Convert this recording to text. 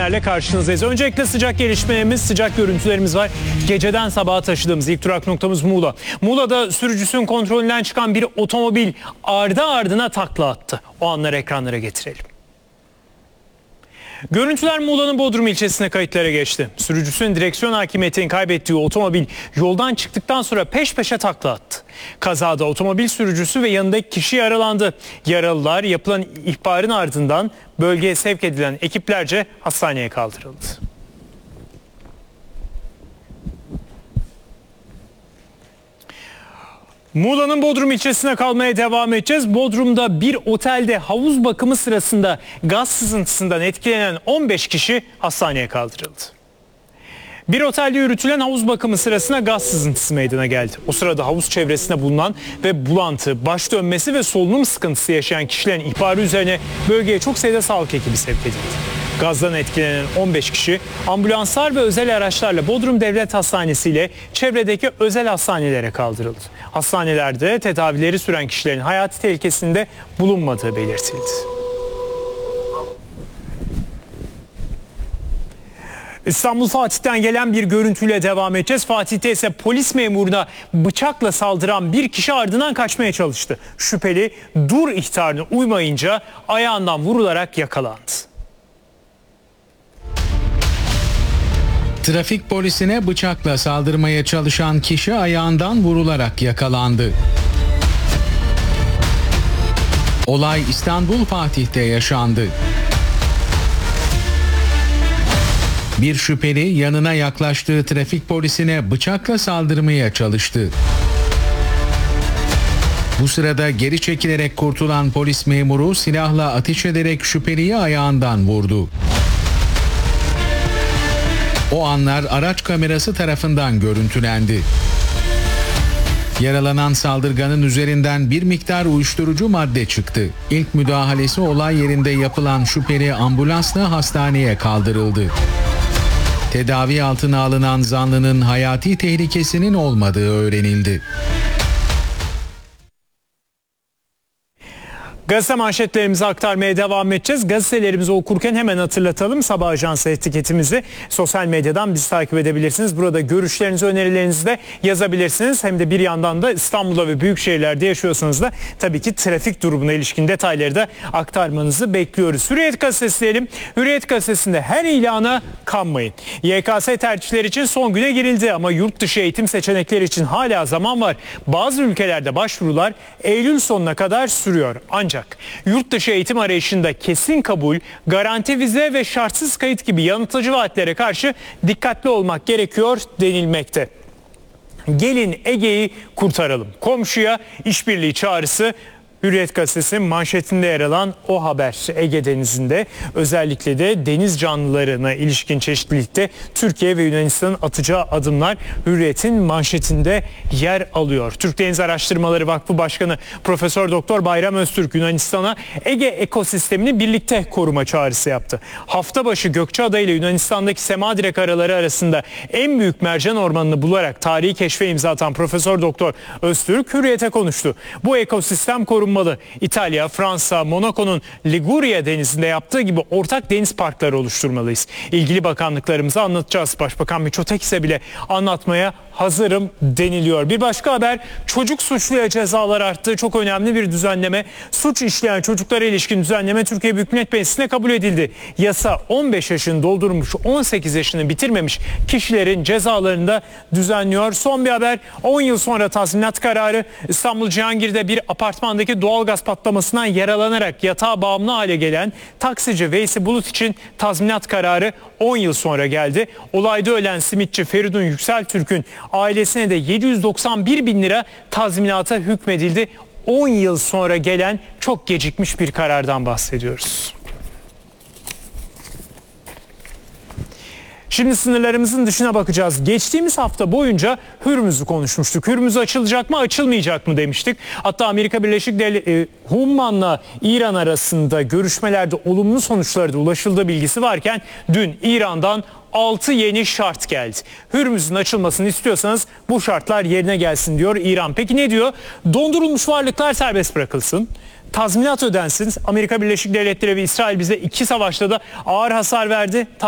haberlerle karşınızdayız. Öncelikle sıcak gelişmelerimiz, sıcak görüntülerimiz var. Geceden sabaha taşıdığımız ilk durak noktamız Muğla. Muğla'da sürücüsünün kontrolünden çıkan bir otomobil ardı ardına takla attı. O anları ekranlara getirelim. Görüntüler Muğla'nın Bodrum ilçesine kayıtlara geçti. Sürücüsünün direksiyon hakimiyetini kaybettiği otomobil yoldan çıktıktan sonra peş peşe takla attı. Kazada otomobil sürücüsü ve yanındaki kişi yaralandı. Yaralılar yapılan ihbarın ardından bölgeye sevk edilen ekiplerce hastaneye kaldırıldı. Muğla'nın Bodrum ilçesine kalmaya devam edeceğiz. Bodrum'da bir otelde havuz bakımı sırasında gaz sızıntısından etkilenen 15 kişi hastaneye kaldırıldı. Bir otelde yürütülen havuz bakımı sırasında gaz sızıntısı meydana geldi. O sırada havuz çevresinde bulunan ve bulantı, baş dönmesi ve solunum sıkıntısı yaşayan kişilerin ihbarı üzerine bölgeye çok sayıda sağlık ekibi sevk edildi. Gazdan etkilenen 15 kişi ambulanslar ve özel araçlarla Bodrum Devlet Hastanesi ile çevredeki özel hastanelere kaldırıldı. Hastanelerde tedavileri süren kişilerin hayati tehlikesinde bulunmadığı belirtildi. İstanbul Fatih'ten gelen bir görüntüyle devam edeceğiz. Fatih'te ise polis memuruna bıçakla saldıran bir kişi ardından kaçmaya çalıştı. Şüpheli dur ihtarına uymayınca ayağından vurularak yakalandı. Trafik polisine bıçakla saldırmaya çalışan kişi ayağından vurularak yakalandı. Olay İstanbul Fatih'te yaşandı. Bir şüpheli yanına yaklaştığı trafik polisine bıçakla saldırmaya çalıştı. Bu sırada geri çekilerek kurtulan polis memuru silahla ateş ederek şüpheliyi ayağından vurdu. O anlar araç kamerası tarafından görüntülendi. Yaralanan saldırganın üzerinden bir miktar uyuşturucu madde çıktı. İlk müdahalesi olay yerinde yapılan şüpheli ambulansla hastaneye kaldırıldı. Tedavi altına alınan zanlının hayati tehlikesinin olmadığı öğrenildi. Gazete manşetlerimizi aktarmaya devam edeceğiz. Gazetelerimizi okurken hemen hatırlatalım. Sabah Ajansı etiketimizi sosyal medyadan bizi takip edebilirsiniz. Burada görüşlerinizi, önerilerinizi de yazabilirsiniz. Hem de bir yandan da İstanbul'da ve büyük şehirlerde yaşıyorsanız da tabii ki trafik durumuna ilişkin detayları da aktarmanızı bekliyoruz. Hürriyet Gazetesi diyelim. Hürriyet Gazetesi'nde her ilana kanmayın. YKS tercihleri için son güne girildi ama yurt dışı eğitim seçenekleri için hala zaman var. Bazı ülkelerde başvurular Eylül sonuna kadar sürüyor. Ancak yurt dışı eğitim arayışında kesin kabul, garanti vize ve şartsız kayıt gibi yanıltıcı vaatlere karşı dikkatli olmak gerekiyor denilmekte. Gelin Ege'yi kurtaralım. Komşuya işbirliği çağrısı Hürriyet Gazetesi'nin manşetinde yer alan o haber. Ege Denizi'nde özellikle de deniz canlılarına ilişkin çeşitlilikte Türkiye ve Yunanistan'ın atacağı adımlar Hürriyet'in manşetinde yer alıyor. Türk Deniz Araştırmaları Vakfı Başkanı Profesör Doktor Bayram Öztürk Yunanistan'a Ege ekosistemini birlikte koruma çağrısı yaptı. Hafta başı Gökçeada ile Yunanistan'daki Semadirek araları arasında en büyük mercan ormanını bularak tarihi keşfe imza atan Profesör Doktor Öztürk Hürriyet'e konuştu. Bu ekosistem korunmalı. İtalya, Fransa, Monaco'nun Liguria denizinde yaptığı gibi ortak deniz parkları oluşturmalıyız. İlgili bakanlıklarımıza anlatacağız. Başbakan Mitsotakis'e bile anlatmaya hazırım deniliyor. Bir başka haber, çocuk suçluya cezalar arttı. Çok önemli bir düzenleme. Suç işleyen çocuklara ilişkin düzenleme Türkiye Büyük Millet Meclisi'ne kabul edildi. Yasa 15 yaşını doldurmuş, 18 yaşını bitirmemiş kişilerin cezalarını da düzenliyor. Son bir haber, 10 yıl sonra tazminat kararı. İstanbul Cihangir'de bir apartmandaki doğalgaz patlamasından yaralanarak yatağa bağımlı hale gelen taksici Veysi Bulut için tazminat kararı 10 yıl sonra geldi. Olayda ölen simitçi Feridun Yükseltürk'ün ailesine de 791 bin lira tazminata hükmedildi. 10 yıl sonra gelen çok gecikmiş bir karardan bahsediyoruz. Şimdi sınırlarımızın dışına bakacağız. Geçtiğimiz hafta boyunca Hürmüz'ü konuşmuştuk. Hürmüz açılacak mı, açılmayacak mı demiştik. Hatta Amerika Birleşik Devletleri Humman'la İran arasında görüşmelerde olumlu sonuçlara da ulaşıldığı bilgisi varken dün İran'dan 6 yeni şart geldi. Hürmüz'ün açılmasını istiyorsanız bu şartlar yerine gelsin diyor İran. Peki ne diyor? Dondurulmuş varlıklar serbest bırakılsın. Tazminat ödensin. Amerika Birleşik Devletleri ve İsrail bize 2 savaşta da ağır hasar verdi.